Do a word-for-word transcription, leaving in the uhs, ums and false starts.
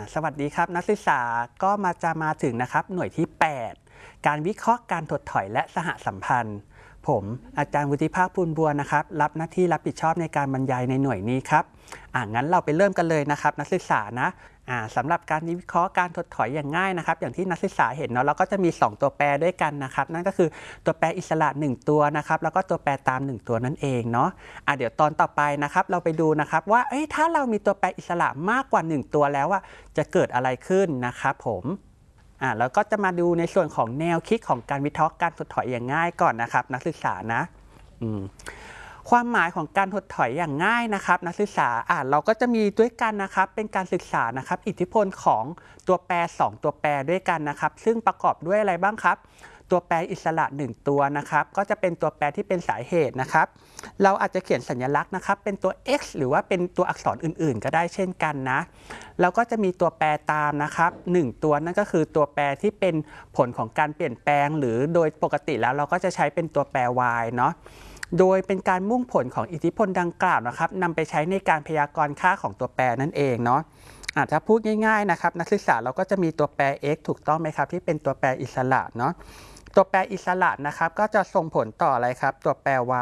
สวัสดีครับนักศึกษาก็มาจะมาถึงนะครับหน่วยที่แปดการวิเคราะห์การถดถอยและสหสัมพันธ์ผมอาจารย์วุฒิภาคภูลบัวนะครับรับหน้าที่รับผิดชอบในการบรรยายในหน่วยนี้ครับอ่างั้นเราไปเริ่มกันเลยนะครับนักศึกษานะอ่าสำหรับการวิเคราะห์การถดถอยอย่างง่ายนะครับอย่างที่นักศึกษาเห็นเนาะเราก็จะมีสองตัวแปรด้วยกันนะครับนั่นก็คือตัวแปรอิสระหนึ่งตัวนะครับแล้วก็ตัวแปรตามหนึ่งตัวนั่นเองเนาะอ่าเดี๋ยวตอนต่อไปนะครับเราไปดูนะครับว่าเอ้ยถ้าเรามีตัวแปรอิสระมากกว่าหนึ่งตัวแล้วอะจะเกิดอะไรขึ้นนะครับผมอ่าแล้วก็จะมาดูในส่วนของแนวคิดของการวิเคราะห์การถดถอยอย่างง่ายก่อนนะครับนักศึกษานะอืมความหมายของการถดถอยอย่างง่ายนะครับนักศึกษาอ่าเราก็จะมีด้วยกันนะครับเป็นการศึกษานะครับอิทธิพลของตัวแปรสองตัวแปรด้วยกันนะครับซึ่งประกอบด้วยอะไรบ้างครับตัวแปรอิสระหนึ่งตัวนะครับก็จะเป็นตัวแปรที่เป็นสาเหตุนะครับเราอาจจะเขียนสัญลักษณ์นะครับเป็นตัว x หรือว่าเป็นตัวอักษรอื่นๆก็ได้เช่นกันนะแล้วก็จะมีตัวแปรตามนะครับหนึ่งตัวนั่นก็คือตัวแปรที่เป็นผลของการเปลี่ยนแปลงหรือโดยปกติแล้วเราก็จะใช้เป็นตัวแปร y เนาะโดยเป็นการมุ่งผลของอิทธิพลดังกล่าวนะครับนำไปใช้ในการพยากรณ์ค่าของตัวแปรนั่นเองเนาะอ่ะถ้าพูดง่ายๆนะครับนักศึกษาเราก็จะมีตัวแปร x ถูกต้องไหมครับที่เป็นตัวแปรอิสระเนาะตัวแปรอิสระนะครับก็จะส่งผลต่ออะไรครับตัวแปร y